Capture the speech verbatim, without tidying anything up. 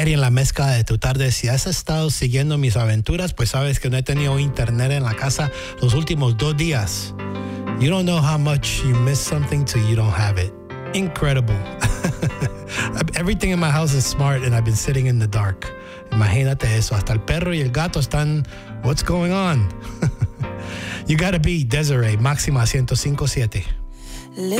Eddie en la mezcla de tu tarde. Si has estado siguiendo mis aventuras, pues sabes que no he tenido internet en la casa los últimos dos días. You don't know how much you miss something till you don't have it. Incredible. Everything in my house is smart and I've been sitting in the dark. Imagínate eso. Hasta el perro y el gato están, what's going on? You gotta be Desiree, Máxima ciento cinco punto siete.